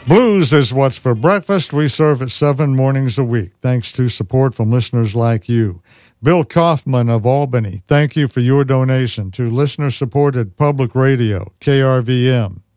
Blues is what's for breakfast. We serve it 7 mornings a week, thanks to support from listeners like you. Bill Kaufman of Albany, thank you for your donation to listener-supported public radio, KRVM.